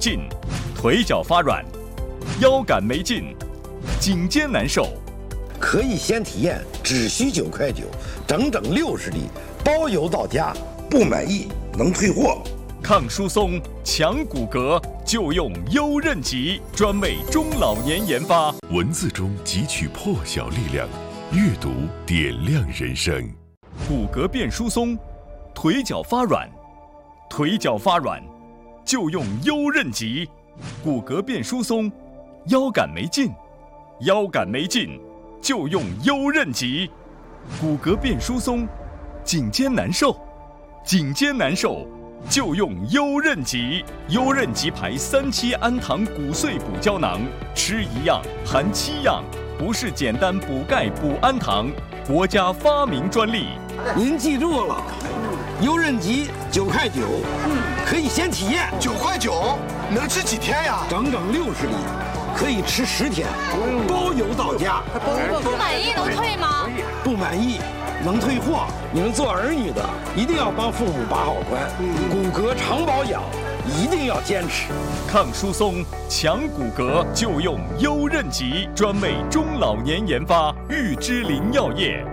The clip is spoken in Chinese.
劲，腿脚发软，腰杆没劲，颈肩难受。 可以先体验，只需9块9，整整60粒，包邮到家。不满意能退货。 抗疏松、强骨骼，就用优韧极，专为中老年研发。 文字中汲取破晓力量，阅读点亮人生。 骨骼变疏松，腿脚发软，就用优韧极。骨骼变疏松，腰杆没劲，就用优韧极。骨骼变疏松，颈肩难受，就用优韧极。优韧极牌3期氨糖骨碎补胶囊，吃1样含7样，不是简单补钙补氨糖，国家发明专利。 您记住了，优韧极9块9，可以先体验。 9块9，能吃几天呀？ 整整60粒，可以吃10天，包邮到家。 不满意能退吗？ 不满意能退货。你们做儿女的一定要帮父母把好关，骨骼常保养一定要坚持。 抗疏松、强骨骼，就用优韧极，专为中老年研发，玉芝林药业。